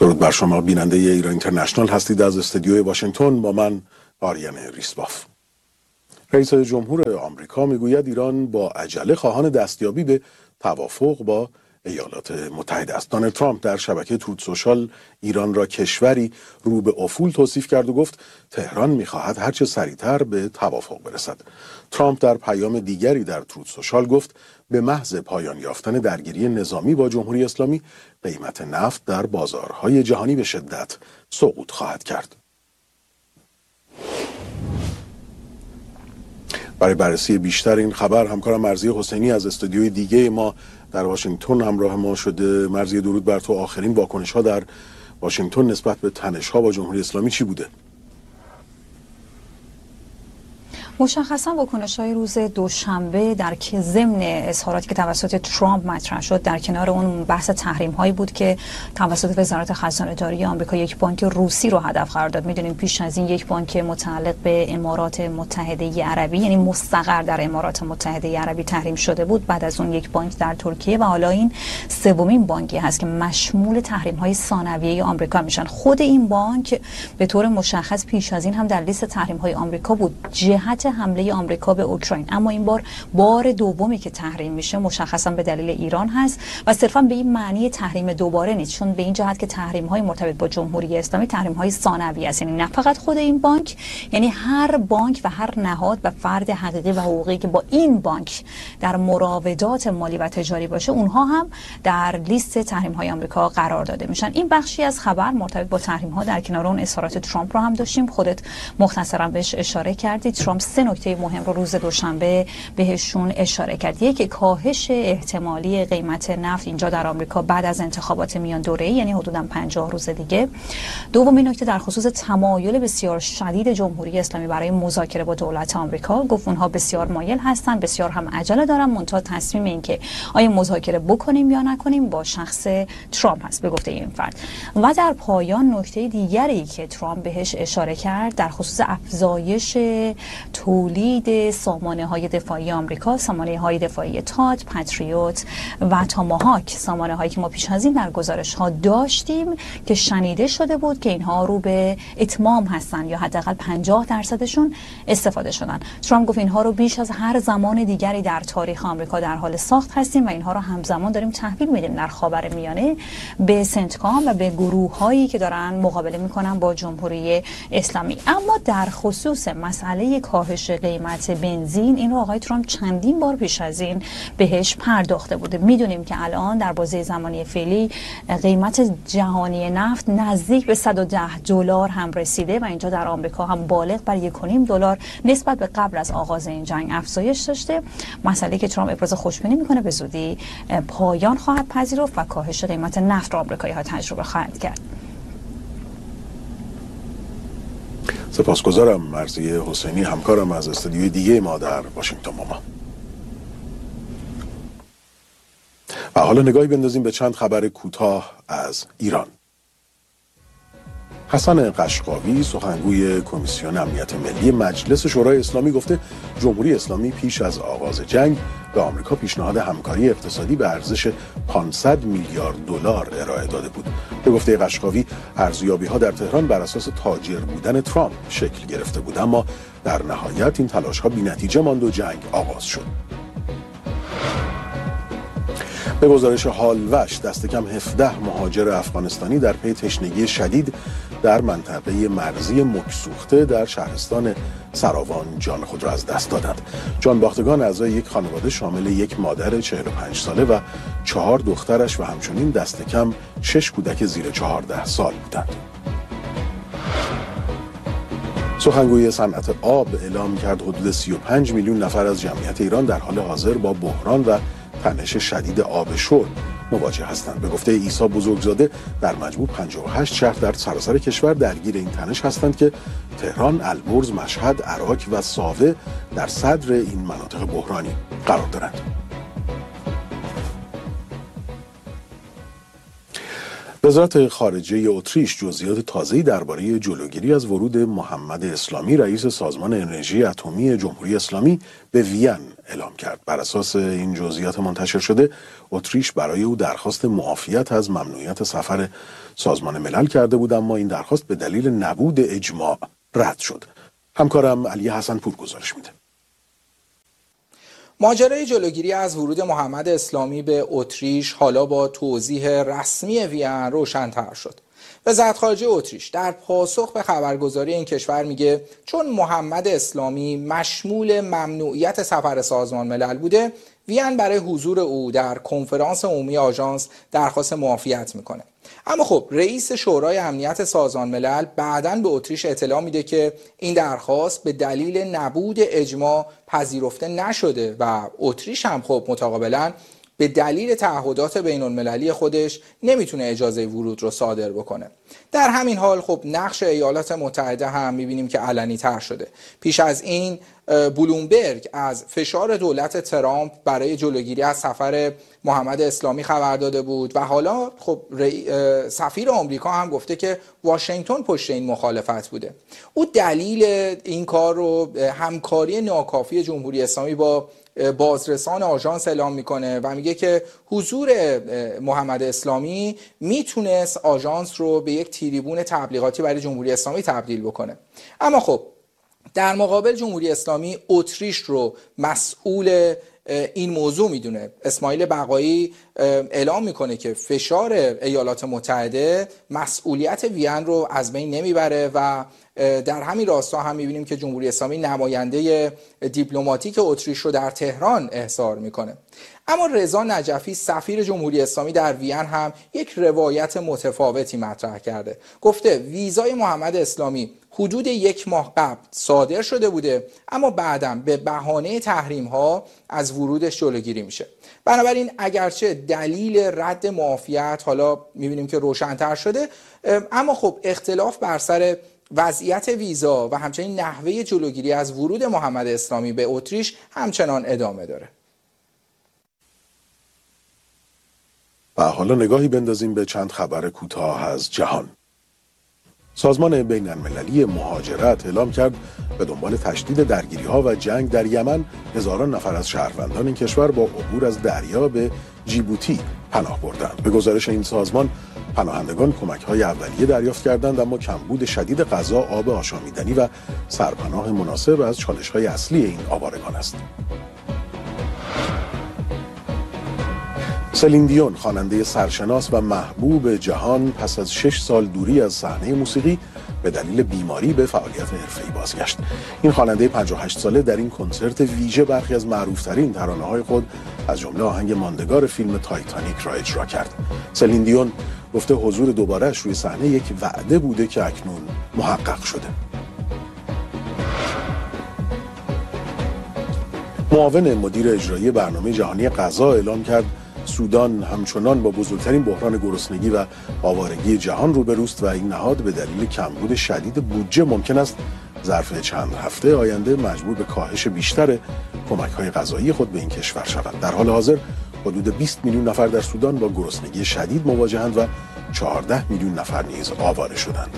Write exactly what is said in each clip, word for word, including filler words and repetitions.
درود بر شما بیننده ایران اینترنشنال هستید. از استودیوی واشنگتن با من آریان ریسباف. رئیس جمهور آمریکا میگوید ایران با عجله خواهان دستیابی به توافق با ایالات متحده است. دونالد ترامپ در شبکه تروت سوشال ایران را کشوری رو به افول توصیف کرد و گفت تهران میخواهد هرچه سریعتر به توافق برسد. ترامپ در پیام دیگری در تروت سوشال گفت به محض پایان یافتن درگیری نظامی با جمهوری اسلامی قیمت نفت در بازارهای جهانی به شدت سقوط خواهد کرد. برای بررسی بیشتر این خبر همکارم مرضیه حسینی از استودیوی دیگه ما در واشنگتن همراه ما شده. مرضیه درود بر تو. آخرین واکنش‌ها در واشنگتن نسبت به تنش‌ها با جمهوری اسلامی چی بوده؟ مشخصا واکنش‌های روز دوشنبه در که ضمن اظهاراتی که توسط ترامپ مطرح شد در کنار اون بحث تحریم‌هایی بود که توسط وزارت خزانه‌داری آمریکا یک بانک روسی رو هدف قرار داد. می‌دونیم پیش از این یک بانک متعلق به امارات متحده عربی، یعنی مستقر در امارات متحده عربی، تحریم شده بود. بعد از اون یک بانک در ترکیه و حالا این سومین بانکی هست که مشمول تحریم‌های ثانویه آمریکا میشن. خود این بانک به طور مشخص پیش از این هم در لیست تحریم‌های آمریکا بود جهت حمله آمریکا به اوکراین، اما این بار بار دومی که تحریم میشه مشخصا به دلیل ایران هست و صرفا به این معنی تحریم دوباره نیست، چون به این جهت که تحریم های مرتبط با جمهوری اسلامی تحریم های ثانوی است، یعنی نه فقط خود این بانک، یعنی هر بانک و هر نهاد و فرد حقیقی و حقوقی که با این بانک در مراودات مالی و تجاری باشه اونها هم در لیست تحریم های آمریکا قرار داده میشن. این بخشی از خبر مرتبط با تحریم ها. در کنار اون اظهارات ترامپ رو هم داشتیم، خودت مختصرا بهش اشاره کردی. ترامپ سه نکته مهم رو روز دوشنبه بهشون اشاره کرد. یک، کاهش احتمالی قیمت نفت اینجا در آمریکا بعد از انتخابات میان دوره‌ای، یعنی حدوداً پنجاه روز دیگه. دومین نکته در خصوص تمایل بسیار شدید جمهوری اسلامی برای مذاکره با دولت آمریکا. گفت اونها بسیار مایل هستن، بسیار هم عجله دارن، منتها تصمیم این که آیا مذاکره بکنیم یا نکنیم با شخص ترامپ هست به گفته این فرد. و در پایان نکته دیگری که ترامپ بهش اشاره کرد در خصوص افزایش تولید سامانه های دفاعی آمریکا، سامانه های دفاعی تاد، پاتریوت و تاماهاک، سامانه هایی که ما پیش از این در گزارش ها داشتیم که شنیده شده بود که اینها رو به اتمام هستن یا حداقل پنجاه درصدشون استفاده شدن. ترامپ گفت اینها رو بیش از هر زمان دیگری در تاریخ آمریکا در حال ساخت هستیم و اینها رو همزمان داریم تحویل میدیم در خاورمیانه به سنتکام و به گروه هایی که دارن مقابله میکنن با جمهوری اسلامی. اما در خصوص مسئله کاهش قیمت بنزین، این رو آقای ترامپ چندین بار پیش از این بهش پرداخته بوده. میدونیم که الان در بازه زمانی فعلی قیمت جهانی نفت نزدیک به صد و ده دلار هم رسیده و اینجا در آمریکا هم بالغ بر یک و نیم دلار نسبت به قبل از آغاز این جنگ افزایش داشته. مسئله که ترامپ ابراز خوشبینی میکنه به زودی پایان خواهد پذیرفت و کاهش قیمت نفت را آمریکایی‌ها تجربه خواهند کرد. سپاسگزارم مرضیه حسینی، همکارم از استودیوی دیگه ما در واشنگتن با ما. و حالا نگاهی بندازیم به چند خبر کوتاه از ایران. حسن قشقاوی سخنگوی کمیسیون امنیت ملی مجلس شورای اسلامی گفته جمهوری اسلامی پیش از آغاز جنگ به آمریکا پیشنهاد همکاری اقتصادی به ارزش پانصد میلیارد دلار ارائه داده بود. به گفته قشقاوی ارزیابی‌ها در تهران بر اساس تاجر بودن ترامپ شکل گرفته بود، اما در نهایت این تلاش‌ها بی‌نتیجه ماند و جنگ آغاز شد. به گزارش هالوش دست کم هفده مهاجر افغانستانی در پی تشنگی شدید در منطقه مرزی مکسوخته در شهرستان سراوان جان خود را از دست دادند. جانباختگان اعضای یک خانواده شامل یک مادر چهل و پنج ساله و چهار دخترش و همچنین دست کم شش کودک زیر چهارده سال بودند. سخنگوی صنعت آب اعلام کرد حدود سی و پنج میلیون نفر از جمعیت ایران در حال حاضر با بحران و تنش شدید آب شرب مواجه هستند. به گفته عیسی بزرگزاده در مجموع پنجاه و هشت شهر در سراسر کشور درگیر این تنش هستند که تهران، البرز، مشهد، عراق و ساوه در صدر این مناطق بحرانی قرار دارند. وزارت خارجه اتریش جزئیات تازه‌ای درباره جلوگیری از ورود محمد اسلامی رئیس سازمان انرژی اتمی جمهوری اسلامی به وین اعلام کرد. بر اساس این جزئیات منتشر شده، اتریش برای او درخواست معافیت از ممنوعیت سفر سازمان ملل کرده بود، اما این درخواست به دلیل نبود اجماع رد شد. همکارم علی حسن پور گزارش میده. ماجرای جلوگیری از ورود محمد اسلامی به اتریش حالا با توضیح رسمی وین روشن‌تر شد. وزارت خارجه اتریش در پاسخ به خبرگزاری این کشور میگه چون محمد اسلامی مشمول ممنوعیت سفر سازمان ملل بوده، وین برای حضور او در کنفرانس عمومی آژانس درخواست معافیت میکنه. اما خب رئیس شورای امنیت سازمان ملل بعداً به اتریش اطلاع میده که این درخواست به دلیل نبود اجماع پذیرفته نشده و اتریش هم خب متقابلاً به دلیل تعهدات بین المللی خودش نمیتونه اجازه ورود رو صادر بکنه. در همین حال خب نقش ایالات متحده هم میبینیم که علنی تر شده. پیش از این بلومبرگ از فشار دولت ترامپ برای جلوگیری از سفر محمد اسلامی خبر داده بود و حالا خب سفیر آمریکا هم گفته که واشنگتن پشت این مخالفت بوده. او دلیل این کار رو همکاری ناکافی جمهوری اسلامی با بازرسان آژانس اعلام میکنه و میگه که حضور محمد اسلامی میتونست آژانس رو به یک تریبون تبلیغاتی برای جمهوری اسلامی تبدیل بکنه. اما خب در مقابل جمهوری اسلامی اتریش رو مسئول این موضوع میدونه. اسماعیل بقایی اعلام میکنه که فشار ایالات متحده مسئولیت وین رو از بین نمیبره و در همین راستا هم میبینیم که جمهوری اسلامی نماینده دیپلماتیک اتریش رو در تهران احضار میکنه. اما رضا نجفی سفیر جمهوری اسلامی در وین هم یک روایت متفاوتی مطرح کرده. گفته ویزای محمد اسلامی حدود یک ماه قبل صادر شده بوده، اما بعداً به بهانه تحریم ها از ورودش جلوگیری میشه. بنابراین اگرچه دلیل رد معافیت حالا میبینیم که روشن‌تر شده، اما خب اختلاف بر سر وضعیت ویزا و همچنین نحوه جلوگیری از ورود محمد اسلامی به اتریش همچنان ادامه داره. و حالا نگاهی بندازیم به چند خبر کوتاه از جهان. سازمان بین المللی مهاجرت اعلام کرد به دنبال تشدید درگیری‌ها و جنگ در یمن هزاران نفر از شهروندان این کشور با عبور از دریا به جیبوتی پناه بردند. به گزارش این سازمان پناهندگان کمک‌های اولیه دریافت کردند، اما کمبود شدید غذا، آب آشامیدنی و سرپناه مناسب از چالش‌های اصلی این آوارگان است. سلین دیون، خواننده سرشناس و محبوب جهان، پس از شش سال دوری از صحنه موسیقی به دلیل بیماری به فعالیت حرفه‌ای بازگشت. این خواننده پنجاه و هشت ساله در این کنسرت ویژه برخی از معروف‌ترین ترانه‌های خود از جمله آهنگ ماندگار فیلم تایتانیک را اجرا کرد. سلین دیون گفته حضور دوباره‌اش روی صحنه یک وعده بوده که اکنون محقق شده. معاون مدیر اجرایی برنامه جهانی غذا اعلام کرد سودان همچنان با بزرگترین بحران گرسنگی و آوارگی جهان روبروست و این نهاد به دلیل کمبود شدید بودجه ممکن است ظرف چند هفته آینده مجبور به کاهش بیشتر کمک‌های غذایی خود به این کشور شود. در حال حاضر حدود بیست میلیون نفر در سودان با گرسنگی شدید مواجهند و چهارده میلیون نفر نیز آواره شدند.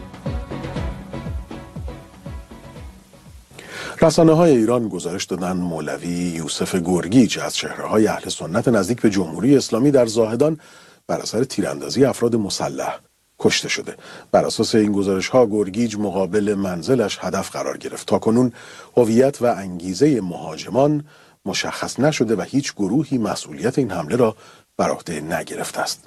رسانه‌های ایران گزارش دادند مولوی یوسف گرگیج از چهره‌های اهل سنت نزدیک به جمهوری اسلامی در زاهدان بر اثر تیراندازی افراد مسلح کشته شده. بر اساس این گزارش‌ها گرگیج مقابل منزلش هدف قرار گرفت. تاکنون هویت و انگیزه مهاجمان مشخص نشده و هیچ گروهی مسئولیت این حمله را بر عهده نگرفته است.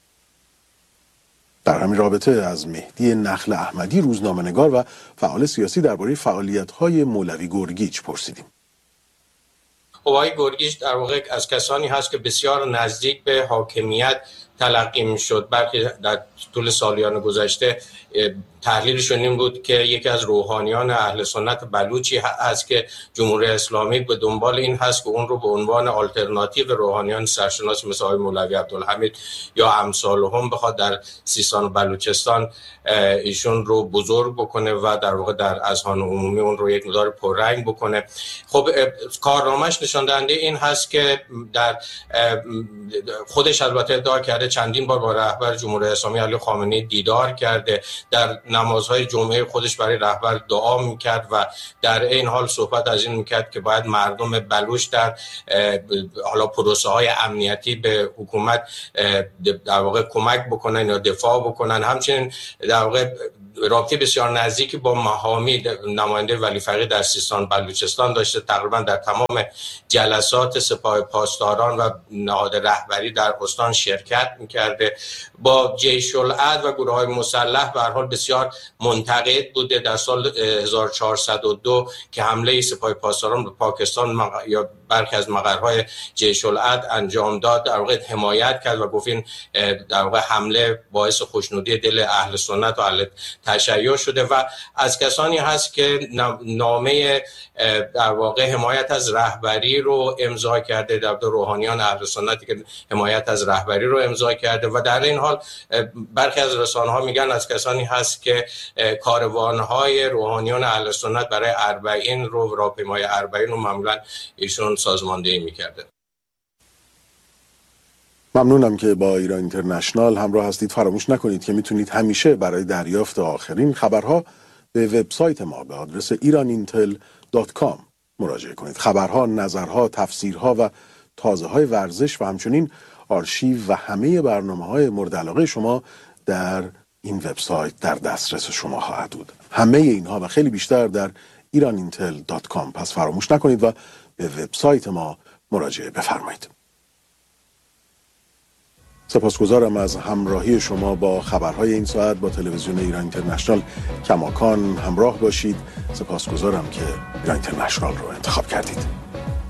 در همین رابطه از مهدی نخل احمدی، روزنامه‌نگار و فعال سیاسی، درباره فعالیت‌های مولوی گرگیج پرسیدیم. آقای گرگیج در واقع از کسانی هست که بسیار نزدیک به حاکمیت تلقی می‌شد. برخی در طول سالیان گذشته تحلیلشون این بود که یکی از روحانیان اهل سنت بلوچی هست که جمهوری اسلامی به دنبال این هست که اون رو به عنوان آلترناتیو روحانیان سرشناس مثل آقای مولوی عبدالحمید یا امثالهم بخواد در سیستان و بلوچستان ایشون رو بزرگ بکنه و در واقع در اذهان عمومی اون رو یک مقدار پررنگ بکنه. خب کارنامه‌اش نشان دهنده این هست که در خودش البته ادعا کرده کرده، چندین بار با رهبر جمهوری اسلامی علی خامنه‌ای دیدار کرده، در نمازهای جمعه خودش برای رهبر دعا میکرد و در این حال صحبت از این میکرد که باید مردم بلوچ در حالا پروسه های امنیتی به حکومت در واقع کمک بکنن یا دفاع بکنن. همچنین در واقع رابطه بسیار نزدیکی با مهامی نماینده ولی فقیه در سیستان بلوچستان داشته. تقریبا در تمام جلسات سپاه پاسداران و نهاد رهبری در استان شرکت میکرده. با جیش العدل و گروه های مسلح به هر حال بسیار منتقد بوده. در سال هزار و چهارصد و دو که حمله سپاه پاسداران به پاکستان مق... یا برخی از مقرهای جیش العدل انجام داد، در واقع حمایت کرد و گفت این در واقع حمله باعث خوشنودی دل اهل سنت و اهل تشیع شده و از کسانی هست که نامه در واقع حمایت از رهبری رو امضا کرده، در روحانیان اهل سنتی که حمایت از رهبری رو امضا کرده و در این حال برخی از رسانه‌ها میگن از کسانی هست که کاروان‌های روحانیان اهل سنت برای اربعین رو راهپیمای اربعین رو معمولا ایشون سازماندهی میکرده. ممنونم که با ایران اینترنشنال همراه هستید. فراموش نکنید که میتونید همیشه برای دریافت آخرین خبرها به وبسایت ما به آدرس ایران اینتل دات کام مراجعه کنید. خبرها، نظرها، تفسیرها و تازه‌های ورزش و همچنین آرشیو و همه برنامه‌های مورد علاقه شما در این وبسایت در دسترس شما خواهد بود. همه اینها و خیلی بیشتر در ایران اینتل دات کام. پس فراموش نکنید و به وبسایت ما مراجعه بفرمایید. سپاسگزارم از همراهی شما با خبرهای این ساعت. با تلویزیون ایران اینترنشنال کماکان همراه باشید. سپاسگزارم که ایران اینترنشنال رو انتخاب کردید.